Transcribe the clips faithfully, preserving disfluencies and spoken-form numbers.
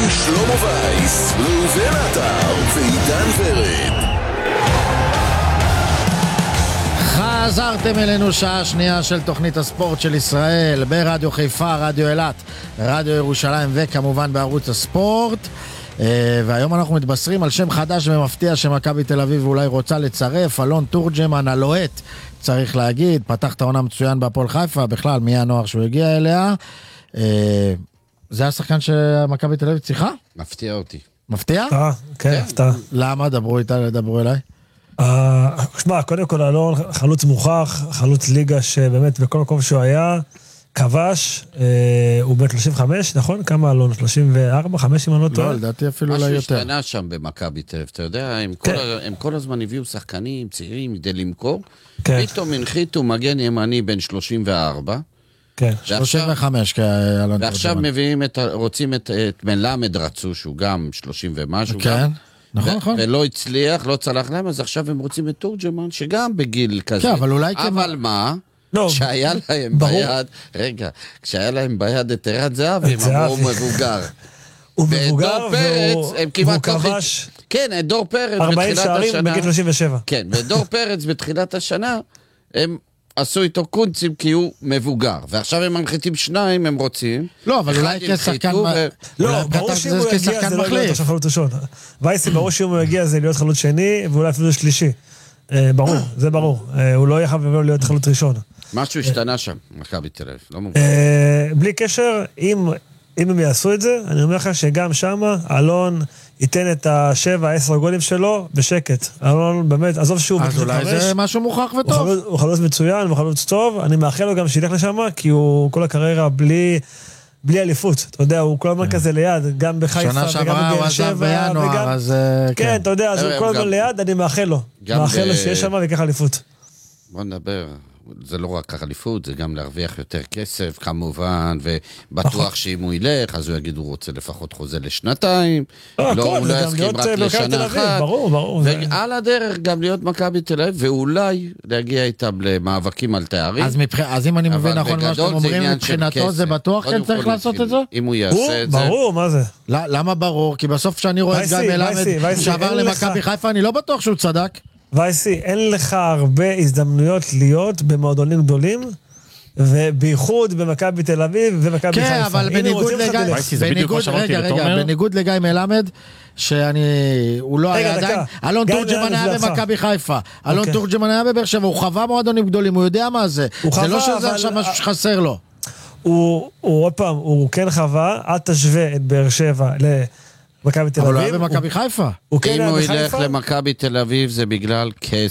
שלמה וייס, ראובן עטר ועידן ורד. חזרתם אלינו שעה שנייה של תוכנית הספורט של ישראל ברדיו חיפה, רדיו אילת, רדיו ירושלים וכמובן בערוץ הספורט. והיום אנחנו מתבשרים על שם חדש ומפתיע שמכבי תל אביב אולי רוצה לצרף. אלון תורג'מן הלוהט, צריך להגיד, פתח את העונה מצוין בהפועל חיפה, בכלל מי הנוער שהוא הגיע אליה. זה השחקן שמכבי תל אביב צריכה? מפתיע אותי. מפתיע? אה, כן, הפתעה. למה? דברו איתה, דברו אליי. שמע, קודם כל אלון חלוץ מוכח, חלוץ ליגה שבאמת בכל מקום שהוא היה כבש, הוא בן שלושים וחמש, נכון? כמה אלון? שלושים וארבע, חמש אם אני לא טועה? לא, לדעתי אפילו אולי יותר. משהו השתנה שם במכבי תל אביב, אתה יודע, הם כל הזמן הביאו שחקנים צעירים כדי למכור, פתאום הנחיתו מגן ימני בן שלושים וארבע, שלושים וחמש, ועכשיו מביאים, רוצים את מלמד רצו, שהוא גם שלושים ומשהו, כן. נכון, נכון. ולא הצליח, לא צלח להם, אז עכשיו הם רוצים את תורג'מן, שגם בגיל כזה. כן, אבל אולי... אבל מה? כשהיה להם ביד, רגע, כשהיה להם ביד את ערד זהבי, הם אמרו הוא מבוגר. הוא מבוגר, והוא כבש... כן, את דור פרץ ארבעים שערים בגיל שלושים ושבע. כן, ואת דור פרץ בתחילת השנה, הם עשו איתו קונצים כי הוא מבוגר, ועכשיו הם מנחיתים שניים, הם רוצים. לא, אבל אולי כשחקן... לא, ברור שאם הוא יגיע זה לא להיות עכשיו חלוץ ראשון. וייסי, ברור שאם הוא יגיע זה להיות חלוץ שני, ואולי אפילו שלישי. ברור, זה ברור. הוא לא יחב ולא להיות חלוץ ראשון. משהו השתנה שם, מכבי תל אביב, לא מובן. בלי קשר, אם הם יעשו את זה, אני אומר לך שגם שם, אלון ייתן את השבע, עשר גולים שלו בשקט. אלון באמת, עזוב שהוא... אז אולי זה משהו מוכח וטוב. הוא חלוץ מצוין, הוא חלוץ טוב, אני מאחל לו גם שילך לשם, כי הוא כל הקריירה בלי... בלי אליפות, אתה יודע, הוא כל הזמן כזה ליד, גם בחיפה וגם בבאר שבע, וגם... כן, אתה יודע, אז הוא כל הזמן ליד, אני מאחל לו. מאחל לו שיש שם וכך אליפות. בוא נדבר, זה לא רק אליפות, זה גם להרוויח יותר כסף, כמובן, ובטוח שאם הוא ילך, אז הוא יגיד, הוא רוצה לפחות חוזה לשנתיים, לא, הוא לא יסכים רק לשנה אחת, ברור, ברור. ועל הדרך גם להיות מכבי תל אביב, ואולי להגיע איתם למאבקים על תארים. אז אם אני מבין נכון מה שאתם אומרים, מבחינתו זה בטוח כן צריך לעשות את זה? אם הוא יעשה את זה. ברור, מה זה? למה ברור? כי בסוף כשאני רואה את גיא מלמד שעבר למכבי חיפה, אני לא בטוח שהוא צדק. וייסי, אין לך הרבה הזדמנויות להיות במועדונים גדולים, ובייחוד במכבי תל אביב ומכבי חיפה. כן, אבל בניגוד לגיא, בניגוד, רגע, רגע, בניגוד לגיא מלמד, שאני, הוא לא היה עדיין, אלון תורג'מן היה במכבי חיפה, אלון תורג'מן היה בבאר שבע, הוא חווה מועדונים גדולים, הוא יודע מה זה, זה לא שזה עכשיו משהו שחסר לו. הוא, עוד פעם, הוא כן חווה, אל תשווה את באר שבע ל... מכבי תל אביב. אבל הוא היה במכבי חיפה. אם הוא ילך למכבי תל אביב זה בגלל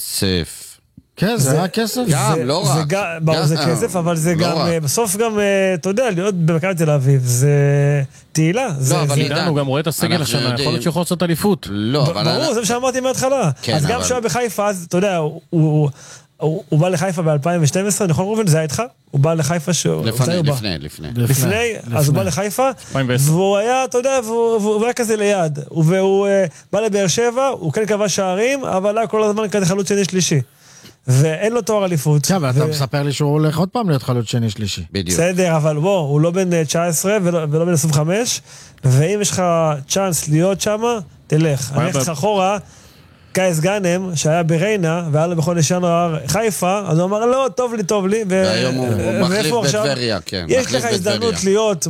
כסף. כן, זה היה כסף. גם, לא רק. ברור, זה כסף, אבל זה גם, בסוף גם, אתה יודע, להיות במכבי תל אביב, זה תהילה. לא, אבל עידן, הוא גם רואה את הסגל השנה, יכול להיות שיכול לעשות אליפות. לא, אבל... ברור, זה מה שאמרתי מההתחלה. אז גם שהוא היה בחיפה, אז אתה יודע, הוא... הוא בא לחיפה ב-אלפיים ושתים עשרה, נכון רובן, זה היה איתך? הוא בא לחיפה שהוא... לפני, לפני, לפני. לפני, אז הוא בא לחיפה, והוא היה, אתה יודע, והוא היה כזה ליד, והוא בא לבאר שבע, הוא כן קבע שערים, אבל היה כל הזמן כזה חלוץ שני שלישי. ואין לו תואר אליפות. כן, אבל אתה מספר לי שהוא הולך עוד פעם להיות חלוץ שני שלישי. בדיוק. בסדר, אבל בוא, הוא לא בן תשע עשרה ולא בן עשרים וחמש, ואם יש לך צ'אנס להיות שם, תלך. אני הולך אחורה, קייס גאנם, שהיה בריינה, והיה לו בחודש ינואר חיפה, אז הוא אמר, לא, טוב לי, טוב לי. והיום הוא מחליף בטבריה, כן. יש לך הזדמנות להיות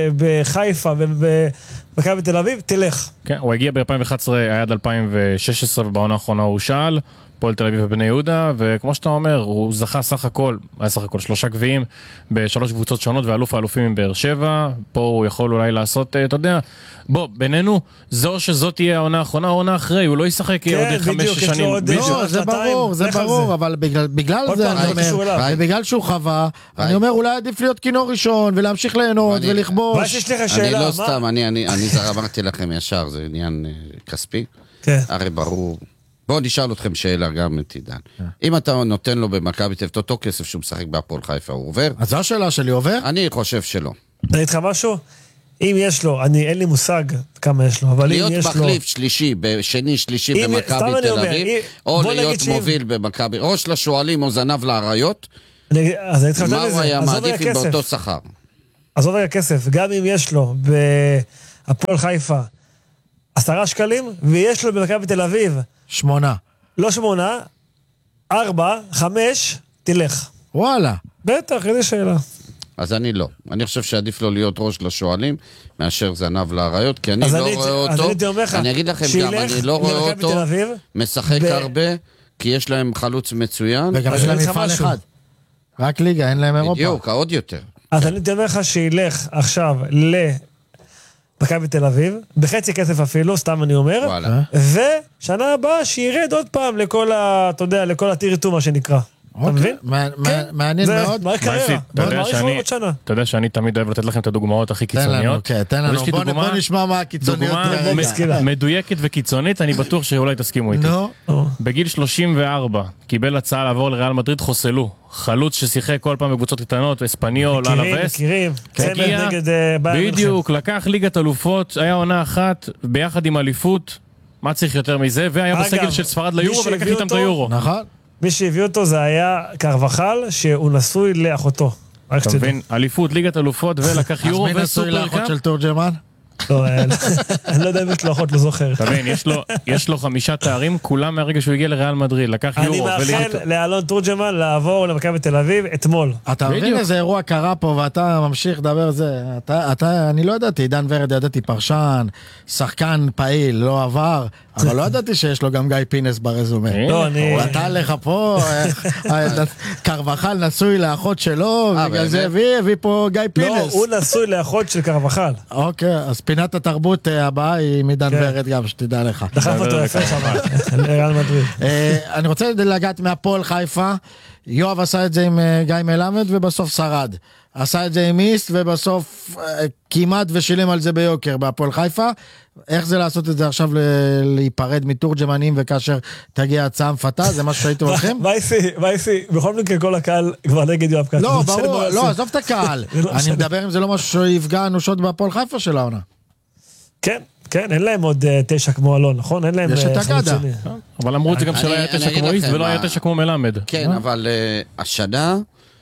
בחיפה ובמכבי בתל אביב, תלך. כן, הוא הגיע ב-אלפיים ואחת עשרה, היה עד אלפיים ושש עשרה, ובעונה האחרונה הוא שאל, פועל תל אביב ובני יהודה, וכמו שאתה אומר, הוא זכה סך הכל, היה סך הכל שלושה גביעים, בשלוש קבוצות שונות, ואלוף האלופים עם באר שבע, פה הוא יכול אולי לעשות, אתה יודע, בוא, בינינו, זו שזאת תהיה העונה האחרונה, העונה אחרי, הוא לא ישחק עוד חמש שנים. לא, זה ברור, זה ברור, אבל בגלל זה אני אומר, ובגלל שהוא חווה, אני אומר, אולי עדיף להיות כינור ראשון, ולהמשיך ליהנות ולכבוש. אני לא סתם, אני אמרתי לכם ישר, זה עניין כספי, הרי ברור. בואו נשאל אתכם שאלה גם את עידן. אם אתה נותן לו במכבי תל אביב את אותו כסף שהוא משחק בהפועל חיפה, הוא עובר? אז זו השאלה שלי, עובר? אני חושב שלא. אני איתך משהו? אם יש לו, אני, אין לי מושג כמה יש לו, אבל אם יש לו... להיות מחליף שלישי, שני שלישי במכבי תל אביב, או להיות מוביל במכבי, או של השואלים או זנב לעריות, מה הוא היה מעדיף באותו שכר? עזוב רגע כסף, גם אם יש לו הפועל חיפה עשרה שקלים, ויש לו במכבי תל אביב שמונה. לא שמונה, ארבע, חמש, תלך. וואלה. בטח, איזה שאלה. אז אני לא. אני חושב שעדיף לו להיות ראש לשואלים, מאשר זנב לאריות, כי אני לא אני, רואה אותו. אני, אני אגיד לכם גם, אני לא רואה אותו משחק ב... הרבה, כי יש להם חלוץ מצוין. וגם יש להם מפעל אחד. רק ליגה, אין להם אירופה. בדיוק, עוד יותר. אז אני אומר לך שילך עכשיו למכבי תל אביב, בחצי כסף אפילו, סתם אני אומר, וואלה. ושנה הבאה שירד עוד פעם לכל ה... אתה יודע, לכל הטירטום, מה שנקרא. אתה מבין? מעניין מאוד. מה הקריירה? אתה יודע שאני תמיד אוהב לתת לכם את הדוגמאות הכי קיצוניות. תן לנו, בוא נשמע מה הקיצוניות. דוגמה מדויקת וקיצונית, אני בטוח שאולי תסכימו איתי. בגיל שלושים וארבע קיבל הצעה לעבור לריאל מדריד, חוסלו. חלוץ ששיחק כל פעם בקבוצות קטנות, אספניול, אלאבס. מכירים, מכירים. צמד נגד ביירן. בדיוק, לקח ליגת אלופות, היה עונה אחת, ביחד עם אליפות. מה צריך יותר מזה? והיה בסגל של ספרד ליורו, ולקח איתם את היורו. נכון. מי שהביא אותו זה היה קרבחל, שהוא נשוי לאחותו. אתה מבין? אליפות, ליגת אלופות, ולקח יורו וסופר. אז מי נשוי לאחות של תורג'מן? לא, אני לא יודע אם יש לו אחות, לא זוכר. אתה מבין, יש לו חמישה תארים, כולם מהרגע שהוא הגיע לריאל מדריד, לקח יורו. אני מאחל לאלון תורג'מן לעבור למכבי תל אביב אתמול. אתה מבין איזה אירוע קרה פה, ואתה ממשיך לדבר זה. אתה, אני לא ידעתי, עידן ורד, ידעתי פרשן, שחקן פעיל, לא עבר, אבל לא ידעתי שיש לו גם גיא פינס ברזומה. לא, אני... אתה לך פה, קרבחל נשוי לאחות שלו, בגלל זה הביא פה גיא פינס. לא, הוא נשוי לאחות של קרבחל. אוקיי, אז פינת התרבות הבאה היא מדן ורד גם, שתדע לך. דחף אותו יפה שם, לריאל מדריד. אני רוצה לגעת מהפועל חיפה, יואב עשה את זה עם גיא מלמד ובסוף שרד. עשה את זה עם איסט ובסוף כמעט ושילם על זה ביוקר בהפועל חיפה. איך זה לעשות את זה עכשיו להיפרד מתורג'מנים וכאשר תגיע הצעה מפתה? זה משהו שהייתם הולכים? וייסי, וייסי, בכל מקרה כל הקהל כבר נגד יואב קטן. לא, ברור, לא, עזוב את הקהל. אני מדבר אם זה לא משהו שיפגע אנושות בהפועל חיפה של העונה. כן. כן, אין להם עוד תשע כמו אלון, נכון? אין להם... יש את הגדה. אבל אמרו את זה גם שלא היה תשע כמו איסט ולא היה תשע כמו מלמד. כן, אבל השנה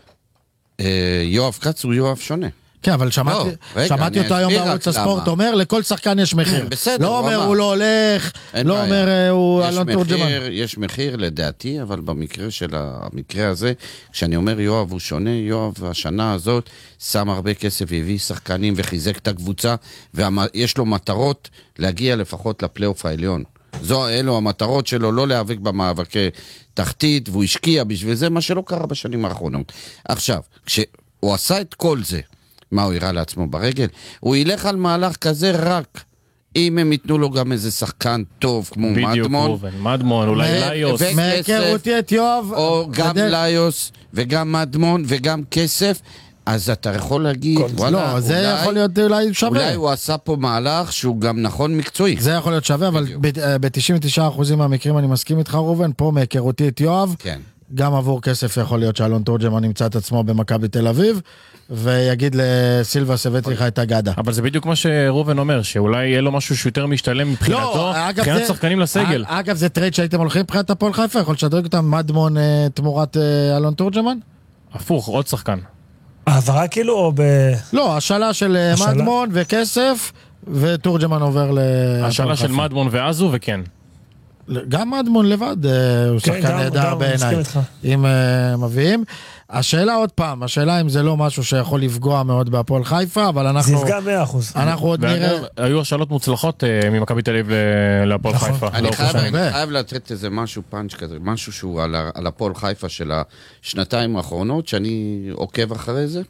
יואב קץ הוא יואב שונה. כן, אבל שמעתי אותו היום בערוץ הספורט, אומר לכל שחקן יש מחיר. לא אומר הוא לא הולך, לא אומר הוא אלון תורג'מן. יש מחיר לדעתי, אבל במקרה של המקרה הזה, כשאני אומר יואב הוא שונה, יואב השנה הזאת שם הרבה כסף, הביא שחקנים וחיזק את הקבוצה, ויש לו מטרות להגיע לפחות לפלייאוף העליון. זו, אלו המטרות שלו, לא להיאבק במאבקי תחתית, והוא השקיע בשביל זה, מה שלא קרה בשנים האחרונות. עכשיו, כשהוא עשה את כל זה, מה הוא יראה לעצמו ברגל? הוא ילך על מהלך כזה רק אם הם ייתנו לו גם איזה שחקן טוב כמו מדמון. בדיוק, רובן, מדמון, אולי ליוס. מהיכרותי את יואב. או גם ליוס וגם מדמון וגם כסף. אז אתה יכול להגיד, לא, זה יכול להיות אולי שווה. אולי הוא עשה פה מהלך שהוא גם נכון מקצועי. זה יכול להיות שווה, אבל ב-תשעים ותשעה אחוז מהמקרים אני מסכים איתך רובן, פה מהיכרותי את יואב. כן. גם עבור כסף יכול להיות שאלון תורג'מן נמצא את עצמו במכבי תל אביב, ויגיד לסילבה סבט לך את הגדה. אבל זה בדיוק מה שרובן אומר, שאולי יהיה לו משהו שיותר משתלם מבחינתו, מבחינת שחקנים לסגל. אגב, זה טרייד שהייתם הולכים מבחינת הפועל חיפה, יכול לשדרג אותם מדמון תמורת אלון תורג'מן? הפוך, עוד שחקן. העברה כאילו או ב... לא, השאלה של מדמון וכסף, ותורג'מן עובר ל... השאלה של מדמון ואזו וכן. גם מדמון לבד הוא שחקן נהדר בעיניי, אם מביאים. השאלה עוד פעם, השאלה אם זה לא משהו שיכול לפגוע מאוד בהפועל חיפה, אבל אנחנו... זה יפגע מאה אחוז. אנחנו עוד נראה... היו השאלות מוצלחות ממכבי תל אביב להפועל חיפה. אני חייב לתת איזה משהו פאנץ' כזה, משהו שהוא על הפועל חיפה של השנתיים האחרונות, שאני עוקב אחרי זה.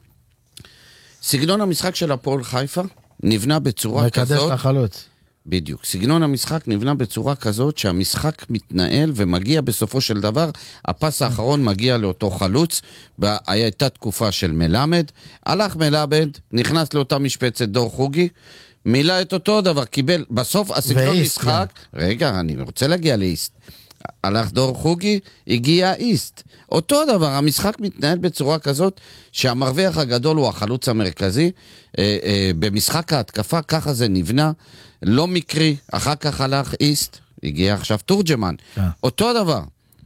סגנון המשחק של הפועל חיפה נבנה בצורה כזאת... מקדש החלוץ. בדיוק. סגנון המשחק נבנה בצורה כזאת שהמשחק מתנהל ומגיע בסופו של דבר, הפס האחרון מגיע לאותו חלוץ, הייתה תקופה של מלמד, הלך מלמד, נכנס לאותה משפצת דור חוגי, מילא את אותו דבר, קיבל, בסוף הסגנון משחק, רגע, אני רוצה להגיע לאיסט, הלך דור חוגי, הגיע איסט. אותו דבר, המשחק מתנהל בצורה כזאת שהמרוויח הגדול הוא החלוץ המרכזי, אה, אה, במשחק ההתקפה, ככה זה נבנה, לא מקרי, אחר כך הלך איסט, הגיע עכשיו תורג'מן. אותו דבר,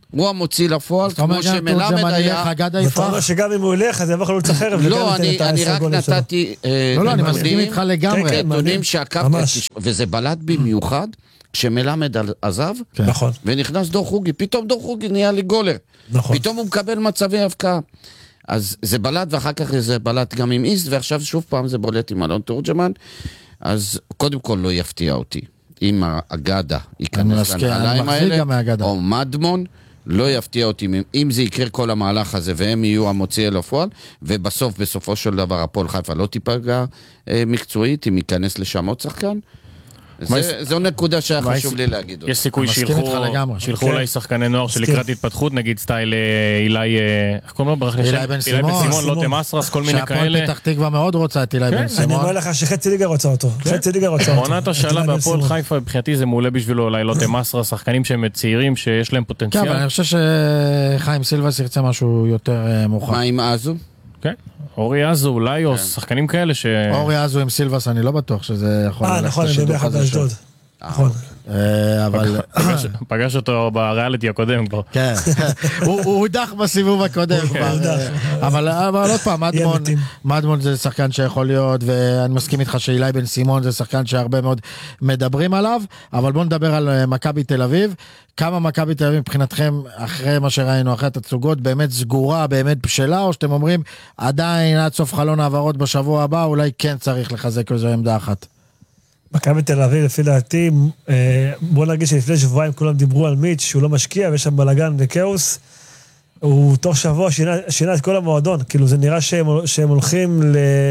הוא המוציא לפועל, כמו שמלמד היה. אתה אומר שגם אם הוא ילך, אז יבוא חלוץ אחר. לא, אני רק נתתי... לא, לא, אני מסכים איתך לגמרי. נתונים שעקבתי, וזה בלט במיוחד, כשמלמד עזב, ונכנס דור חוגי, פתאום דור חוגי נהיה לי גולר. פתאום הוא מקבל מצבי הבקעה. אז זה בלט, ואחר כך זה בלט גם עם איסט, ועכשיו שוב פעם זה בולט עם אלון תורג'מן. אז קודם כל לא יפתיע אותי. אם האגדה ייכנס לנעליים האלה, או מדמון, לא יפתיע אותי, אם זה יקרה כל המהלך הזה, והם יהיו המוציא אל הפועל, ובסוף, בסופו של דבר, הפועל חיפה לא תיפגע מקצועית, אם ייכנס לשם עוד שחקן. זו נקודה שהיה חשוב לי להגיד. יש סיכוי שילכו אולי שחקני נוער שלקראת התפתחות, נגיד סטייל אילי, איך קוראים לו? אילי בן סימון, לא תמסרס, כל מיני כאלה. שהפועל פתח תקווה מאוד רוצה את אילי בן סימון. אני אומר לך שחצי ליגה רוצה אותו. חצי ליגה רוצה אותו. עונת השאלה בהפועל חיפה, מבחינתי זה מעולה בשבילו, אולי לא תמסרס, שחקנים שהם צעירים, שיש להם פוטנציאל. כן, אבל אני חושב שחיים סילבס ירצה משהו יותר מוכן. מה עם אזו? כן, אורי אזו, אולי, או שחקנים כאלה ש... אורי אזו עם סילבס, אני לא בטוח שזה יכול ללכת לשידוך הזה. אה, נכון, אני ביחד באשדוד. נכון. אבל... פגש אותו בריאליטי הקודם כבר. כן, הוא הודח בסיבוב הקודם כבר. אבל עוד פעם, מדמון זה שחקן שיכול להיות, ואני מסכים איתך שאילי בן סימון זה שחקן שהרבה מאוד מדברים עליו, אבל בואו נדבר על מכבי תל אביב. כמה מכבי תל אביב מבחינתכם, אחרי מה שראינו, אחרי התצוגות, באמת סגורה, באמת בשלה, או שאתם אומרים, עדיין עד סוף חלון העברות בשבוע הבא, אולי כן צריך לחזק איזו עמדה אחת? מכבי תל אביב, לפי דעתי, בוא נגיד שלפני שבועיים כולם דיברו על מיץ' שהוא לא משקיע, ויש שם בלגן וכאוס, הוא תוך שבוע שינה, שינה את כל המועדון, כאילו זה נראה שהם, שהם הולכים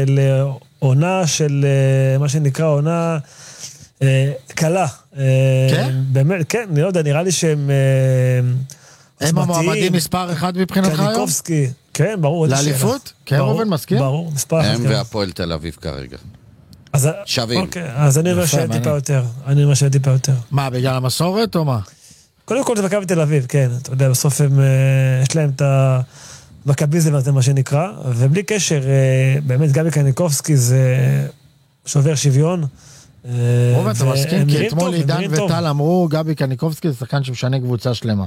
לעונה של, מה שנקרא, עונה קלה. כן? באמת, כן, אני לא יודע, נראה לי שהם הם המועמדים מספר אחד מבחינתך היום? קניקובסקי, כן, ברור. לאליפות? כן, רובן מסכים? ברור, מספר אחד. הם והפועל תל אביב כרגע. שווים. אוקיי, אז אני אומר שאין טיפה יותר. אני אומר שאין טיפה יותר. מה, בגלל המסורת או מה? קודם כל זה מכבי תל אביב, כן. אתה יודע, בסוף הם, יש להם את המכביזם הזה, מה שנקרא, ובלי קשר, באמת גבי קניקובסקי זה שובר שוויון. רובן, אתה מסכים? כי אתמול עידן וטל אמרו, גבי קניקובסקי זה שחקן שמשנה קבוצה שלמה.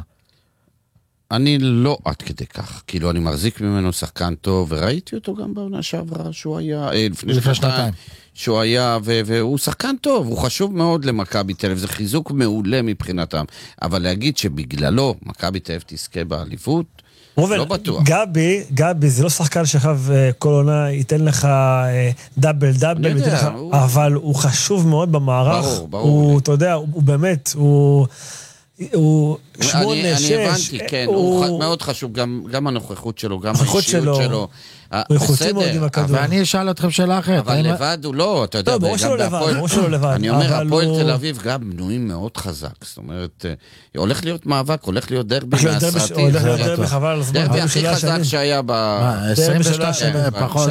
אני לא עד כדי כך, כאילו אני מחזיק ממנו שחקן טוב, וראיתי אותו גם בעונה שעברה, שהוא היה, לפני שנתיים, שהוא היה, והוא שחקן טוב, הוא חשוב מאוד למכבי תל אביב, זה חיזוק מעולה מבחינתם, אבל להגיד שבגללו מכבי תל אביב תזכה באליפות, לא בטוח. גבי, גבי זה לא שחקן שאחר כל עונה ייתן לך דאבל דאבל, אבל הוא חשוב מאוד במערך, הוא, אתה יודע, הוא באמת, הוא... הוא שמונה, שש. אני הבנתי, כן, הוא מאוד חשוב, גם הנוכחות שלו, גם האישיות שלו. הוא איכותי מאוד עם הכדור. ואני אשאל אתכם שאלה אחרת. אבל לבד הוא לא, אתה יודע. לא, ברור שלו לבד, ברור שלו לבד. אני אומר, הפועל תל אביב גם בנויים מאוד חזק. זאת אומרת, הולך להיות מאבק, הולך להיות דרבי מהסרטים. הולך להיות דרבי חבל על הזמן. דרבי הכי חזק שהיה ב... עשרים ושלוש שנים, פחות.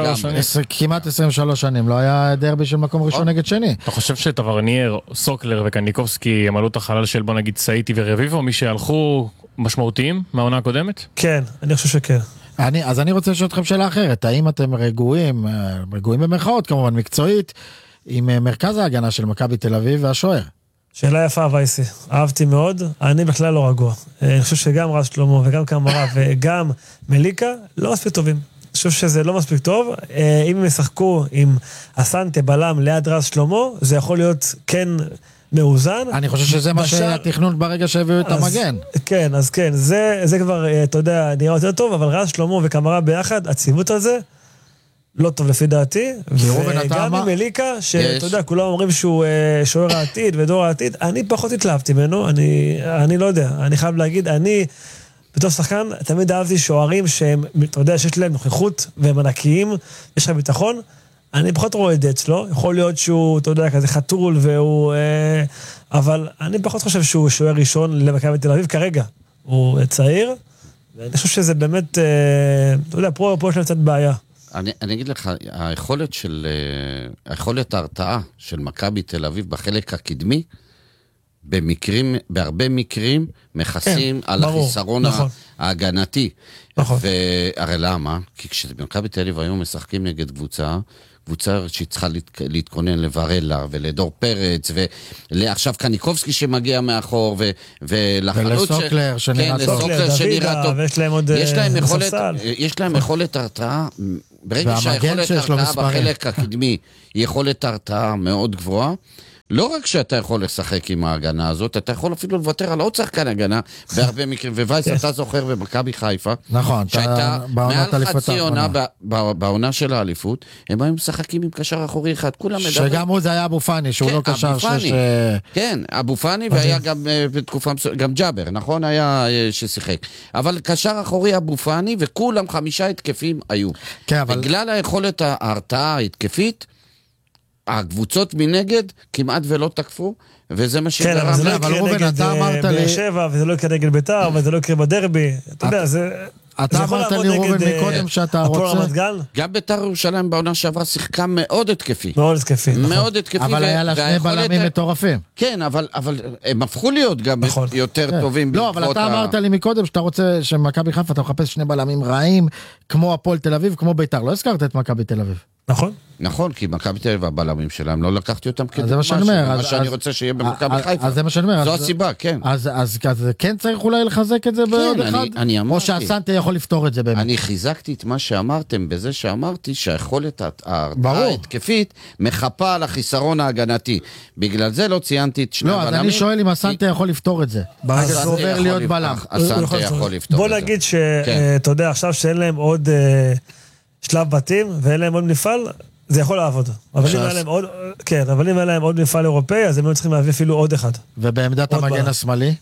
כמעט עשרים ושלוש שנים, לא היה דרבי של מקום ראשון נגד שני. אתה חושב שטברניאר, סוקלר וקניקובסקי הם עלו את החלל של, בוא נגיד, סאיטי ורביבו, מי שהלכו משמעותיים מהעונה הקודמת? כן, אני חושב שכן. אני, אז אני רוצה לשאול אתכם שאלה אחרת, האם אתם רגועים, רגועים במרכאות כמובן, מקצועית, עם מרכז ההגנה של מכבי תל אביב והשוער? שאלה יפה וייסי, אהבתי מאוד, אני בכלל לא רגוע. אני חושב שגם רז שלמה וגם קמרה וגם מליקה לא מספיק טובים. אני חושב שזה לא מספיק טוב. אם הם ישחקו עם הסנטה בלם ליד רז שלמה, זה יכול להיות כן מאוזן. אני חושב שזה מה שהתכנון ברגע שהביאו את המגן. כן, אז כן, זה כבר, אתה יודע, נראה יותר טוב, אבל רז שלמה וקמרה ביחד, הציוות הזה, לא טוב לפי דעתי, וגם עם מליקה, שאתה יודע, כולם אומרים שהוא שוער העתיד ודור העתיד, אני פחות התלהבתי ממנו, אני לא יודע, אני חייב להגיד, אני בתור שחקן, תמיד אהבתי שוערים שהם, אתה יודע, שיש להם נוכחות והם ענקיים, יש לך ביטחון, אני פחות רואה את זה אצלו, יכול להיות שהוא, אתה יודע, כזה חתול והוא, אבל אני פחות חושב שהוא שוער ראשון למכבי תל אביב כרגע, הוא צעיר, ואני חושב שזה באמת, אתה יודע, פה יש להם קצת בעיה. אני, אני אגיד לך, היכולת של, היכולת ההרתעה של מכבי תל אביב בחלק הקדמי, במקרים, בהרבה מקרים, מכסים כן, על ברור, החיסרון נכון. ההגנתי. נכון. והרי למה? כי כשמכבי תל אביב היום משחקים נגד קבוצה, קבוצה שהיא צריכה להתכונן לברלה ולדור פרץ, ועכשיו קניקובסקי שמגיע מאחור, ולחלוץ... ולסוקלר שנראה טוב. סוקלר שנראה טוב. ויש להם עוד ספסל. יש להם יכולת הרתעה, ברגע שהיכולת הרתעה בחלק הקדמי, היא יכולת הרתעה מאוד גבוהה, לא רק שאתה יכול לשחק עם ההגנה הזאת, אתה יכול אפילו לוותר על עוד שחקן הגנה, בהרבה מקרים, ווייס, אתה זוכר במכבי חיפה, נכון, שהייתה מעל חצי עונה בעונה של האליפות, הם היו משחקים עם קשר אחורי אחד, כולם מדברים. שגם הוא זה היה אבו פני, שהוא לא קשר שש... כן, אבו פני, והיה גם בתקופה, גם ג'אבר, נכון? היה ששיחק. אבל קשר אחורי אבו פני, וכולם חמישה התקפים היו. בגלל היכולת ההרתעה ההתקפית, הקבוצות מנגד כמעט ולא תקפו, וזה מה שגרם. כן, אבל זה לא יקרה נגד באר שבע, וזה לא יקרה נגד ביתר, וזה לא יקרה בדרבי. אתה יודע, זה... אתה אמרת לי רובן מקודם שאתה רוצה... גם ביתר ירושלים בעונה שעברה שיחקה מאוד התקפי. מאוד התקפי, נכון. מאוד התקפי. אבל היה לה שני בלמים מטורפים. כן, אבל הם הפכו להיות גם יותר טובים. לא, אבל אתה אמרת לי מקודם שאתה רוצה שמכבי חיפה, אתה מחפש שני בלמים רעים, כמו הפועל תל אביב, כמו ביתר. לא הזכרת את מכבי תל אביב. נכון. נכון, כי מכבי תל אביב הבלמים שלהם, לא לקחתי אותם כדי זה מה שאני אומר. מה שאני רוצה שיהיה במכבי חיפה. אז זה מה שאני אומר. זו הסיבה, כן. אז כן צריך אולי לחזק את זה בעוד אחד? או שהסנטה יכול לפתור את זה באמת? אני חיזקתי את מה שאמרתם בזה שאמרתי שהיכולת ההרתעה ההתקפית מחפה על החיסרון ההגנתי. בגלל זה לא ציינתי את שני הבלמים. לא, אז אני שואל אם הסנטה יכול לפתור את זה. ברגע זה עובר להיות בלם. הסנטה יכול לפתור את זה. בוא נגיד שאתה יודע, עכשיו שאין להם עוד שלב בתים ואין להם עוד מפעל, זה יכול לעבוד. אבל אם היה להם עוד, כן, אבל אם היה להם עוד מפעל אירופאי, אז הם היו צריכים להביא אפילו עוד אחד. ובעמדת המגן השמאלי?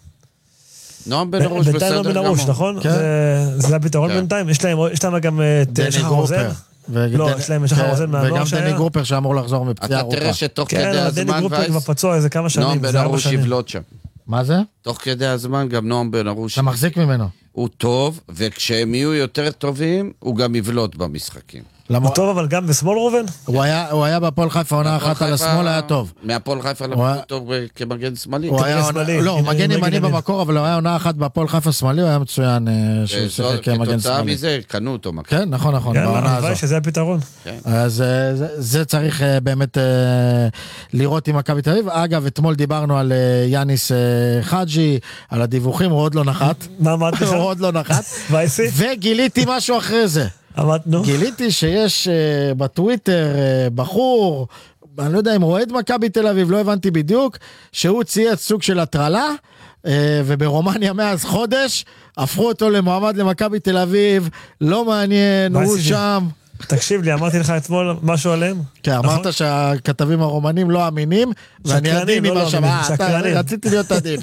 נועם בן ארוש בסדר גמור. בינתיים נועם בן ארוש, נכון? זה הפתרון בינתיים. יש להם גם את שחר רוזן. לא, יש להם שחר רוזן מהנוער שהיה. וגם דני גרופר שאמור לחזור מפציעה ארוכה. אתה תראה שתוך כדי הזמן, דני גרופר כבר פצוע איזה כמה שנים. נועם בן ארוש יבלוט שם. מה זה? תוך כדי הזמן גם נועם בן ארוש. אתה מחזיק ממנו. הוא טוב, וכשהם יהיו יותר טובים, הוא גם יבלוט במשחקים. הוא טוב, אבל גם בשמאל רובן? הוא היה בהפועל חיפה, עונה אחת על השמאל, היה טוב. מהפועל חיפה לקחו טוב כמגן שמאלי. לא, הוא מגן ימני במקור, אבל הוא היה עונה אחת בהפועל חיפה שמאלי, הוא היה מצוין שהוא שיחק כמגן שמאלי. כתוצאה מזה, קנו אותו. כן, נכון, נכון, בעונה הזו. שזה הפתרון. אז זה צריך באמת לראות עם מכבי תל אביב. אגב, אתמול דיברנו על יאניס חג'י, על הדיווחים, הוא עוד לא נחת. מה אמרתי לך? הוא עוד לא נחת. וגיליתי משהו אחרי זה. אמרנו. גיליתי שיש uh, בטוויטר uh, בחור, אני לא יודע אם רועד מכבי תל אביב, לא הבנתי בדיוק, שהוא צייץ סוג של הטרלה, uh, וברומניה מאז חודש, הפכו אותו למועמד למכבי תל אביב, לא מעניין, הוא שם. תקשיב לי, אמרתי לך אתמול משהו עליהם? כן, אמרת שהכתבים הרומנים לא אמינים, ואני עדין עם השמה, רציתי להיות עדין.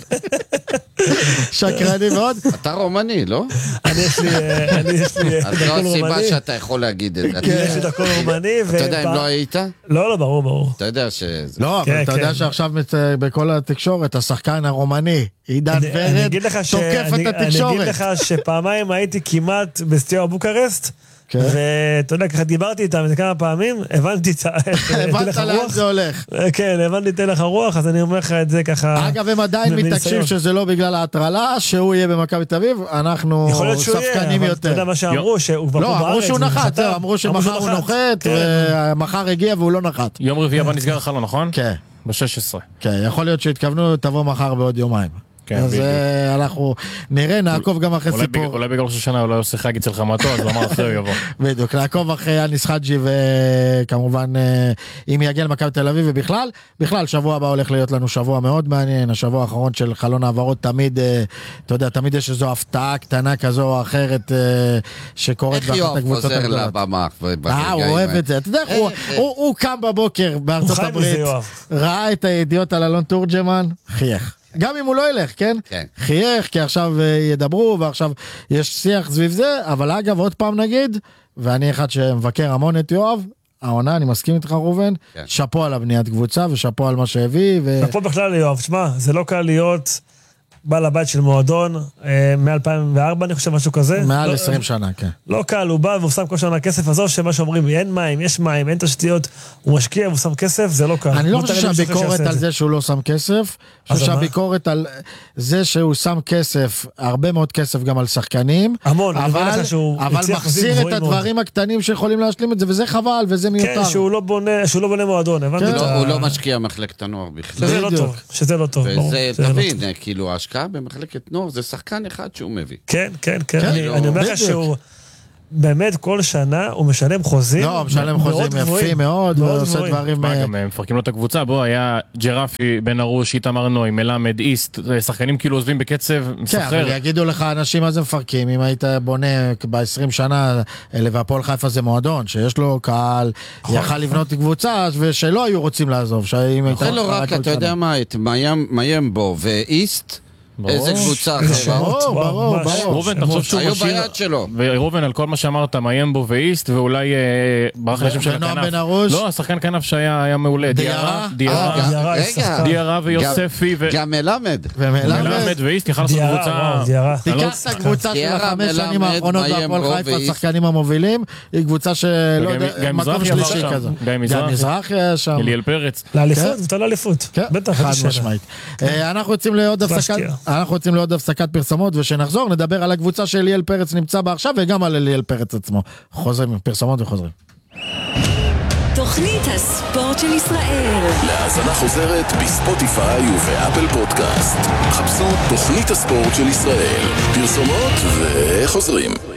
שקרני מאוד. אתה רומני, לא? אני יש לי דקול רומני. אז לא הסיבה שאתה יכול להגיד את זה. יש לי דקול רומני. אתה יודע אם לא היית? לא, לא, ברור, ברור. אתה יודע ש... לא, אבל אתה יודע שעכשיו בכל התקשורת, השחקן הרומני, עידן ורד, תוקף את התקשורת. אני אגיד לך שפעמיים הייתי כמעט בסטייה בוקרסט, ואתה יודע, ככה דיברתי איתם איזה כמה פעמים, הבנתי את הבנת לאן זה הולך. כן, הבנתי את הלך הרוח, אז אני אומר לך את זה ככה... אגב, הם עדיין מתעקשים שזה לא בגלל ההטרלה, שהוא יהיה במכבי תל אביב, אנחנו ספקנים יותר. אתה יודע מה שאמרו, שהוא כבר פה בארץ. לא, אמרו שהוא נחת, זהו, אמרו שמחר הוא נוחת, ומחר הגיע והוא לא נחת. יום רביעי הבא נסגר החלון, נכון? כן. ב-שש עשרה. כן, יכול להיות שהתכוונו, תבוא מחר בעוד יומיים. אז אנחנו נראה, נעקוב גם אחרי סיפור. אולי בגלל ששנה אולי עושה חג אצל חמתו, אז הוא אמר אחרי הוא יבוא. בדיוק, נעקוב אחרי יאניס חג'י, וכמובן אם יגיע למכבי תל אביב ובכלל, בכלל שבוע הבא הולך להיות לנו שבוע מאוד מעניין, השבוע האחרון של חלון העברות תמיד, אתה יודע, תמיד יש איזו הפתעה קטנה כזו או אחרת שקורית באחת הקבוצות הגדולות. איך יואב חוזר לבמה? אה, הוא אוהב את זה, אתה יודע, הוא קם בבוקר בארצות הברית, ראה את הידיעות על אלון תורג'מן, חייך. גם אם הוא לא ילך, כן? כן. חייך, כי עכשיו ידברו, ועכשיו יש שיח סביב זה, אבל אגב, עוד פעם נגיד, ואני אחד שמבקר המון את יואב, העונה, אני מסכים איתך רובן, כן. שפו על הבניית קבוצה, ושפו על מה שהביא, ו... שפו בכלל ליואב, שמה, זה לא קל להיות בעל הבית של מועדון, מ-אלפיים וארבע אני חושב משהו כזה. מעל עשרים שנה, כן. לא קל, הוא בא והוא שם כל שנה כסף, עזוב שמה שאומרים, אין מים, יש מים, אין תשתיות, הוא משקיע והוא שם כסף, זה לא קל. אני לא חושב שהביקורת על זה שהוא לא שם כסף, אני חושב שהביקורת על זה שהוא שם כסף, הרבה מאוד כסף גם על שחקנים, המון, אבל מחזיר את הדברים הקטנים שיכולים להשלים את זה, וזה חבל וזה מיותר. כן, שהוא לא בונה מועדון, הוא לא משקיע מחלקת הנוער בכלל. שזה לא טוב, שזה לא טוב. וזה, תבין, כאילו, ההשקעה במחלקת נוער זה שחקן אחד שהוא מביא. כן, כן, כן. אני אומר לך שהוא באמת כל שנה הוא משלם חוזים. לא, משלם חוזים יפים מאוד, ועושה דברים... גם מפרקים לו את הקבוצה, בוא, היה ג'רפי, בן ארוש, איתמר נוי, מלמד, איסט, שחקנים כאילו עוזבים בקצב מסחרר. כן, אבל יגידו לך אנשים מה זה מפרקים, אם היית בונה ב-עשרים שנה, והפועל חיפה זה מועדון, שיש לו קהל, יכל לבנות קבוצה, ושלא היו רוצים לעזוב. זה לא רק, אתה יודע מה, את מיימבו ואיסט, איזה קבוצה אחרת. ברור, ברור, ברור. רובן, תחשוב שהוא היו ביד שלו. ורובן, על כל מה שאמרת, מיימבו ואיסט, ואולי ברח לשם של הכנף. בן ארוש. לא, השחקן כנף שהיה מעולה. דיארה? דיארה. רגע. דיארה ויוספי. גם מלמד. ומלמד ואיסט, יכל לעשות קבוצה. תיקח את הקבוצה של החמש שנים האחרונות בהפועל חיפה, השחקנים המובילים, היא קבוצה שלא יודע, מקום שלישי כזה. גיא מזרחי היה שם. אליאל פרץ. לאליפות, אתה לאליפות. בטח, חד משמעית. אנחנו יוצאים לעוד הפסקת אנחנו רוצים לעוד הפסקת פרסומות, ושנחזור, נדבר על הקבוצה שאליאל פרץ נמצא בה עכשיו, וגם על אליאל פרץ עצמו. חוזרים עם פרסומות וחוזרים. תוכנית הספורט של ישראל. להאזנה חוזרת בספוטיפיי ובאפל פודקאסט. חפשו תוכנית הספורט של ישראל. פרסומות וחוזרים.